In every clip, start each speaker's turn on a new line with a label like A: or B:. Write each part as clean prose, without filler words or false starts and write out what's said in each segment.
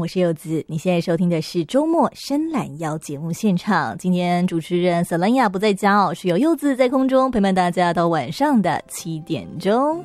A: 我是柚子。你现在收听的是周末伸懒腰节目现场。今天主持人瑟兰亚不在家哦，是由柚子在空中陪伴大家到晚上的7点钟。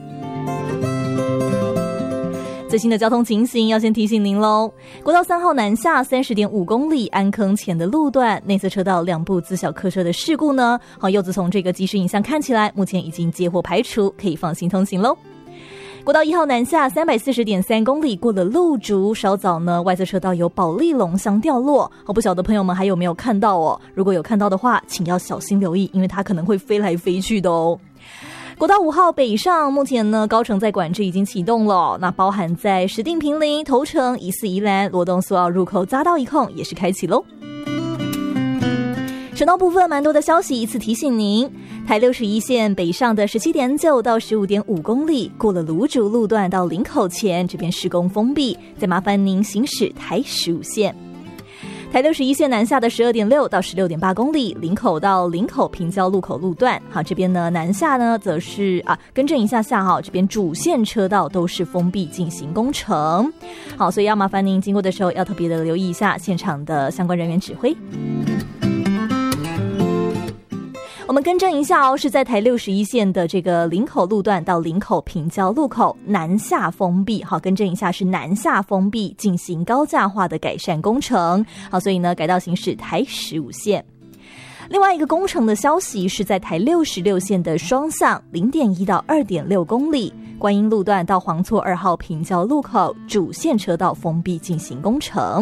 A: 最新的交通情形要先提醒您咯，国道3号南下 30.5 公里安坑前的路段内侧车道2部自小客车的事故呢，柚子从这个即时影像看起来目前已经接获排除，可以放心通行咯。国道1号南下 340.3 公里过了路竹，稍早呢外侧车道有保利龙箱掉落，不晓得朋友们还有没有看到哦？如果有看到的话，请要小心留意，因为它可能会飞来飞去的哦。国道5号北上，目前呢高乘载管制已经启动了，那包含在石碇坪林、头城、宜四宜兰、罗东苏澳入口匝道一控也是开启咯。省道部分蛮多的消息，一次提醒您，台61线北上的 17.9 到 15.5 公里过了芦竹路段到林口前，这边施工封闭，再麻烦您行驶台15线。台61线南下的 12.6 到 16.8 公里林口到林口平交路口路段，好，这边呢南下呢则是更正一下哈，这边主线车道都是封闭进行工程。好，所以要麻烦您经过的时候要特别的留意一下现场的相关人员指挥。我们更正一下哦，是在台61线的这个林口路段到林口平交路口南下封闭，好，更正一下是南下封闭进行高架化的改善工程，好，所以呢改道行驶台15线。另外一个工程的消息是在台66线的双向 0.1 到 2.6 公里观音路段到黄厝2号平交路口主线车道封闭进行工程。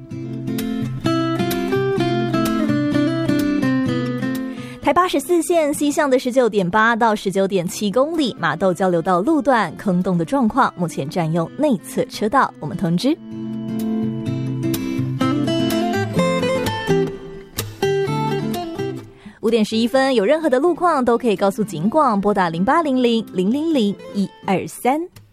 A: 台84线西向的 19.8 到 19.7 公里马豆交流道路段坑洞的状况，目前占用内侧车道，我们通知。5点11分，有任何的路况都可以告诉警广，拨打0800 000 123。